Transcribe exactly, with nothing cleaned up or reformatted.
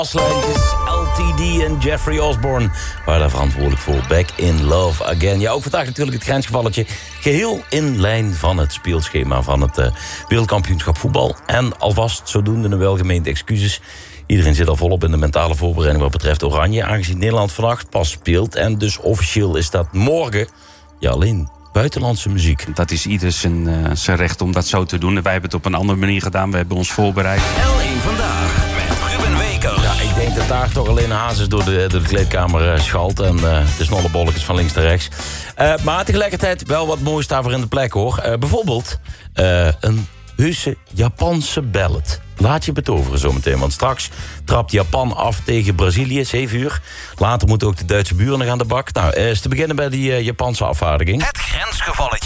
Baslijntjes, L T D en Jeffrey Osborne waren daar verantwoordelijk voor. Back in Love Again. Ja, ook vandaag natuurlijk het grensgevalletje. Geheel in lijn van het speelschema van het uh, wereldkampioenschap voetbal. En alvast zodoende een welgemeende excuses. Iedereen zit al volop in de mentale voorbereiding wat betreft Oranje, aangezien Nederland vannacht pas speelt. En dus officieel is dat morgen. Ja, alleen buitenlandse muziek. Dat is ieder zijn, uh, zijn recht om dat zo te doen. Wij hebben het op een andere manier gedaan. We hebben ons voorbereid. L één Vandaag met Ruben Wekers. Ja, ik denk dat daar toch alleen Hazes door de, door de kleedkamer uh, schalt. En uh, de snollebolletjes van links naar rechts. Uh, maar tegelijkertijd wel wat moois daarvoor in de plek, hoor. Uh, bijvoorbeeld uh, een heuse Japanse ballad. Laat je betoveren zometeen, want straks trapt Japan af tegen Brazilië, zeven uur. Later moeten ook de Duitse buren nog aan de bak. Nou, uh, is te beginnen bij die uh, Japanse afvaardiging. Het grensgevalletje.